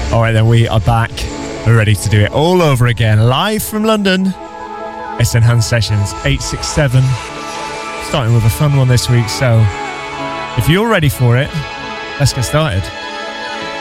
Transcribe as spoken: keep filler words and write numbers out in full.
All right, then we are back. We're ready to do it all over again. Live from London. It's Enhanced Sessions eight six seven. Starting with a fun one this week. So if you're ready for it, let's get started.